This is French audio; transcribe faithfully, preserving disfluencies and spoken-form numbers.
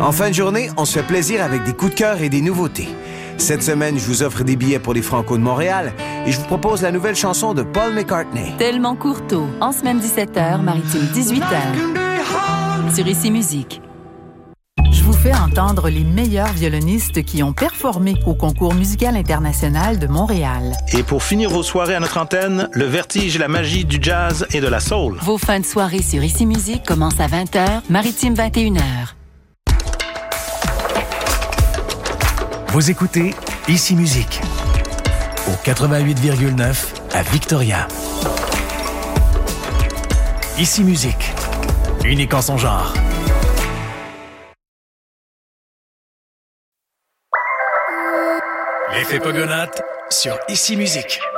En fin de journée, on se fait plaisir avec des coups de cœur et des nouveautés. Cette semaine, je vous offre des billets pour les Franco de Montréal et je vous propose la nouvelle chanson de Paul McCartney. Tellement Courteau, en semaine dix-sept heures, maritime dix-huit heures. Sur Ici Musique. Je vous fais entendre les meilleurs violonistes qui ont performé au Concours musical international de Montréal. Et pour finir vos soirées à notre antenne, le vertige et la magie du jazz et de la soul. Vos fins de soirée sur Ici Musique commencent à vingt heures, maritime vingt et une heures. Vous écoutez Ici Musique au quatre-vingt-huit virgule neuf à Victoria. Ici Musique, unique en son genre. L'effet Pogonaute sur Ici Musique.